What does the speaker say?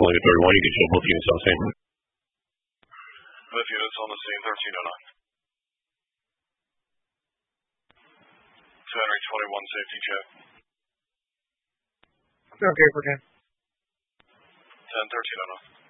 calling at 31. You can show both units on the same. Both units on the scene, 1309. Henry 21, safety check. Okay, for 10. 10, 1309.